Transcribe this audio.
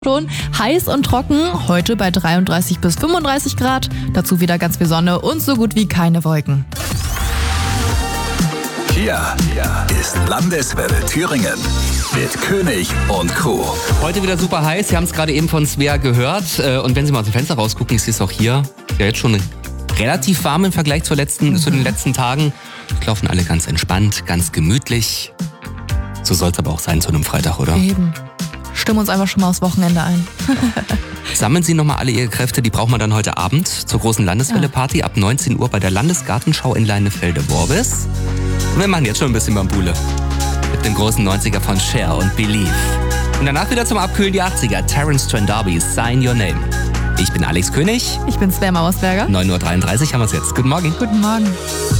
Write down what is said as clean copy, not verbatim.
Schon heiß und trocken, heute bei 33 bis 35 Grad, dazu wieder ganz viel Sonne und so gut wie keine Wolken. Hier ist Landeswelle Thüringen mit König und Crew. Heute wieder super heiß, Sie haben es gerade eben von Svea gehört. Und wenn Sie mal aus dem Fenster rausgucken, ich sehe es auch hier, ja jetzt schon relativ warm im Vergleich zu den letzten Tagen. Die laufen alle ganz entspannt, ganz gemütlich. So soll es aber auch sein zu einem Freitag, oder? Eben. Stimmen uns einfach schon mal aufs Wochenende ein. Sammeln Sie nochmal alle Ihre Kräfte, die braucht man dann heute Abend zur großen Landeswelle-Party ab 19 Uhr bei der Landesgartenschau in Leinefelde-Worbis. Und wir machen jetzt schon ein bisschen Bambule mit dem großen 90er von Cher und Believe. Und danach wieder zum Abkühlen die 80er, Terence Trent D'Arby, Sign Your Name. Ich bin Alex König. Ich bin Svea Mauersberger. 9.33 Uhr haben wir es jetzt. Guten Morgen. Guten Morgen.